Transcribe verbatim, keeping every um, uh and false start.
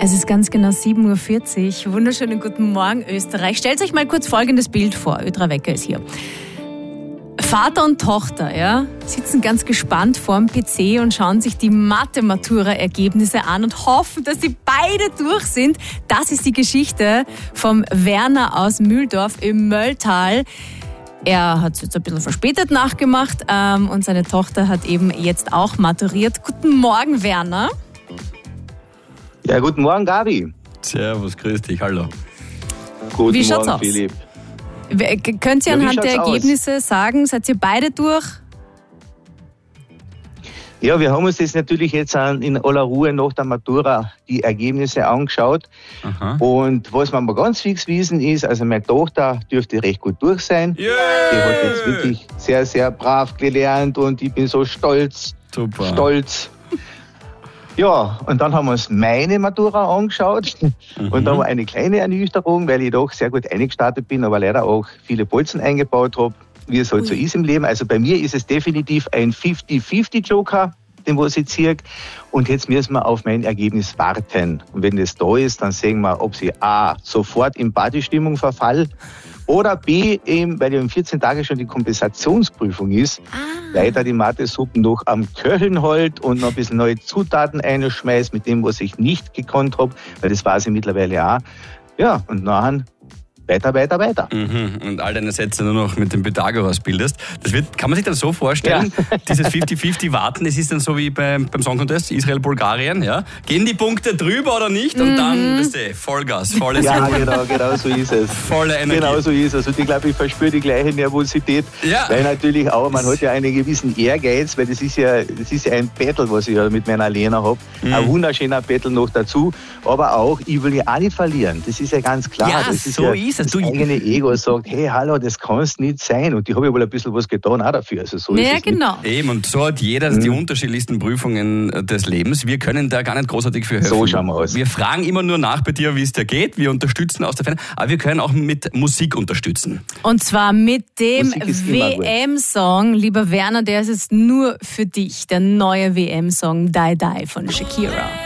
Es ist ganz genau sieben Uhr vierzig. Wunderschönen guten Morgen, Österreich. Stellt euch mal kurz folgendes Bild vor. Ödra Wecker ist hier. Vater und Tochter, ja, sitzen ganz gespannt vorm P C und schauen sich die Mathe-Matura-Ergebnisse an und hoffen, dass sie beide durch sind. Das ist die Geschichte vom Werner aus Mühldorf im Mölltal. Er hat es jetzt ein bisschen verspätet nachgemacht ähm, und seine Tochter hat eben jetzt auch maturiert. Guten Morgen, Werner. Ja, guten Morgen, Gabi. Servus, grüß dich, hallo. Guten Wie schaut's Morgen, aus? Philipp. Könnt ihr Ja, wie anhand der schaut's Ergebnisse sagen, seid ihr beide durch? Ja, wir haben uns das natürlich jetzt in aller Ruhe nach der Matura die Ergebnisse angeschaut. Aha. Und was man mal ganz fix wissen ist, also meine Tochter dürfte recht gut durch sein. Yeah. Die hat jetzt wirklich sehr, sehr brav gelernt und ich bin so stolz, Super. stolz. Ja, und dann haben wir uns meine Matura angeschaut. Mhm. Und da war eine kleine Ernüchterung, weil ich doch sehr gut eingestartet bin, aber leider auch viele Bolzen eingebaut habe, wie es halt so ist im Leben. Also bei mir ist es definitiv ein fünfzig fünfzig Joker, den was ich ziehe. Und jetzt müssen wir auf mein Ergebnis warten. Und wenn das da ist, dann sehen wir, ob sie A, sofort in Partystimmung verfall oder B, eben, weil ja in vierzehn Tagen schon die Kompensationsprüfung ist, Ah. weiter die Mathe-Suppen noch am Köcheln halt und noch ein bisschen neue Zutaten einschmeißt mit dem, was ich nicht gekonnt habe, weil das weiß ich mittlerweile auch. Ja, und nachher weiter, weiter, weiter. Mhm. Und all deine Sätze nur noch mit dem Pythagoras bildest. Das wird, kann man sich dann so vorstellen, ja. Dieses fünfzig fünfzig warten, das ist dann so wie beim, beim Song Contest, Israel-Bulgarien, ja? Gehen die Punkte drüber oder nicht? Und mhm. dann, weißt du, Vollgas, volle Ja, genau, genau so ist es. Volle Energie. Genau so ist es. Und ich glaube, ich verspüre die gleiche Nervosität, ja. Weil natürlich auch, man hat ja einen gewissen Ehrgeiz, weil das ist ja, das ist ja ein Battle, was ich ja mit meiner Lena habe. Mhm. Ein wunderschöner Battle noch dazu. Aber auch, ich will ja auch nicht verlieren. Das ist ja ganz klar. Ja, das ist so ja ist es. Das Du, eigene Ego sagt, hey, hallo, das kann es nicht sein. Und ich habe ja wohl ein bisschen was getan auch dafür. Also so Ja, ist es genau. nicht. Eben, und so hat jeder mhm. die unterschiedlichsten Prüfungen des Lebens. Wir können da gar nicht großartig für helfen. So schauen wir aus. Wir fragen immer nur nach bei dir, wie es dir geht. Wir unterstützen aus der Ferne. Aber wir können auch mit Musik unterstützen. Und zwar mit dem W M-Song. Lieber Werner, der ist jetzt nur für dich. Der neue W M-Song Die Die von Shakira.